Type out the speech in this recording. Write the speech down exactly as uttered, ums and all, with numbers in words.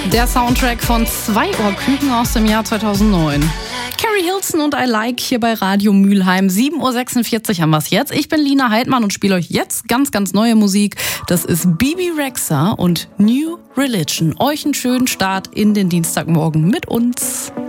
Der Soundtrack von Zwei Ohrküken aus dem Jahr zweitausendneun. Carrie Hilson und I Like hier bei Radio Mülheim. sieben Uhr sechsundvierzig haben wir es jetzt. Ich bin Lina Heidmann und spiele euch jetzt ganz, ganz neue Musik. Das ist Bebe Rexha und New Religion. Euch einen schönen Start in den Dienstagmorgen mit uns.